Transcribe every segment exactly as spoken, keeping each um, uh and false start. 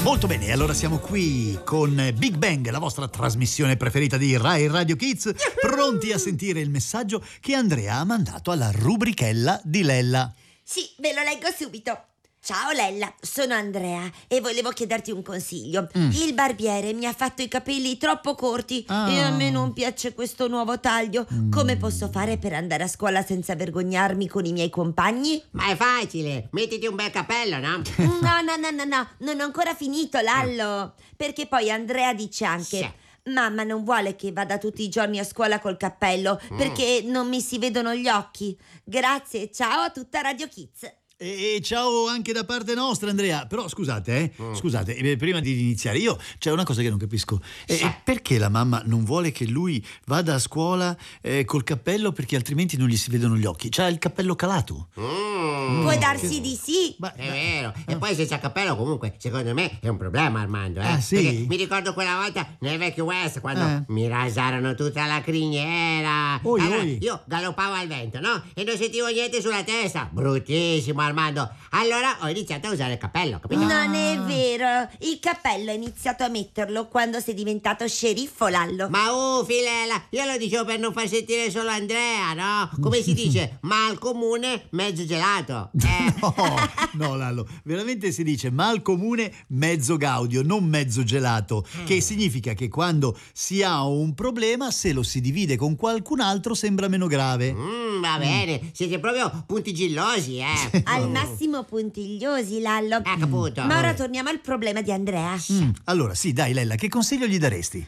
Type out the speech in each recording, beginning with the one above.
Molto bene, allora siamo qui con Big Bang, la vostra trasmissione preferita di Rai Radio Kids, pronti a sentire il messaggio che Andrea ha mandato alla rubrichella di Lella. Sì, ve lo leggo subito. Ciao Lella, sono Andrea e volevo chiederti un consiglio. Mm. Il barbiere mi ha fatto i capelli troppo corti ah. e a me non piace questo nuovo taglio. Mm. Come posso fare per andare a scuola senza vergognarmi con i miei compagni? Ma è facile, mettiti un bel cappello, no? No, no, no, no, no, non ho ancora finito, Lallo. Perché poi Andrea dice anche... Sì. Mamma non vuole che vada tutti i giorni a scuola col cappello mm. perché non mi si vedono gli occhi. Grazie, ciao a tutta Radio Kids. E ciao anche da parte nostra, Andrea. Però scusate, eh, mm. scusate, eh, prima di iniziare, io c'è una cosa che non capisco. Eh, sì. Perché la mamma non vuole che lui vada a scuola eh, col cappello, perché altrimenti non gli si vedono gli occhi? C'ha il cappello calato. Mm. Può darsi che... di sì. Ma, è vero. E poi senza cappello comunque, secondo me, è un problema, Armando. Eh? Ah, sì? Perché mi ricordo quella volta nel vecchio West, quando eh. mi rasarono tutta la criniera. Oi, allora, oi. io galoppavo al vento, no? E non sentivo niente sulla testa. Bruttissimo, Armando. Allora ho iniziato a usare il cappello, capito? Non è vero. Il cappello ho iniziato a metterlo quando sei diventato sceriffo, Lallo. Ma uh, Filela, io lo dicevo per non far sentire solo Andrea, no? Come si dice? Mal comune, mezzo gelato. Eh. No, no, Lallo, veramente si dice mal comune, mezzo gaudio, non mezzo gelato. Mm. Che significa che quando si ha un problema, se lo si divide con qualcun altro sembra meno grave. Mm, va bene, mm. siete proprio puntigillosi, eh. Al massimo puntigliosi, Lallo. Ecco, appunto. Ma ora torniamo al problema di Andrea. Mm. Allora, sì, dai, Lella, che consiglio gli daresti?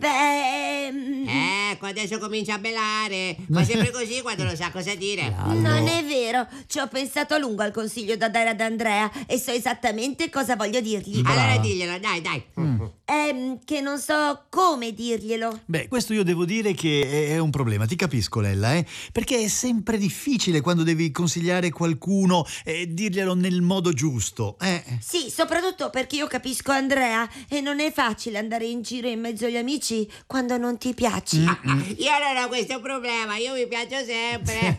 Beh... Ecco, adesso comincia a belare. Fa sempre così quando non sa cosa dire. Lallo. Non è vero. Ci ho pensato a lungo al consiglio da dare ad Andrea e so esattamente cosa voglio dirgli. Brava. Allora diglielo, dai, dai. Mm. Ehm, che non so come dirglielo. Beh, questo io devo dire che è un problema, ti capisco, Lella, eh? Perché è sempre difficile quando devi consigliare qualcuno e dirglielo nel modo giusto, eh? Sì, soprattutto perché io capisco Andrea e non è facile andare in giro in mezzo agli amici quando non ti piaci. Mm-hmm. Ah, io non ho questo problema, io mi piaccio sempre.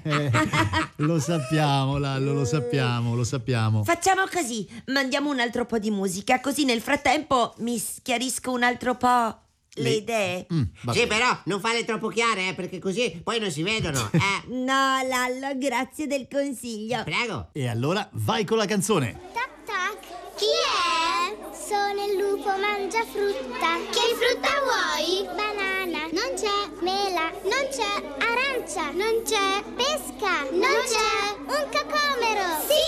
Lo sappiamo, Lallo, lo sappiamo, lo sappiamo. Facciamo così, mandiamo un altro po' di musica, così nel frattempo mi chiarisco un altro po' le, le... idee. Mm, sì, però non farle troppo chiare, eh, perché così poi non si vedono. Eh. No, Lallo, grazie del consiglio. Prego. E allora vai con la canzone. Tac tac. Chi è? Sono il lupo mangia frutta. Che frutta vuoi? Banana. Non c'è. Mela. Non c'è. Arancia. Non c'è. Pesca. Non c'è. Un cocomero. Sì.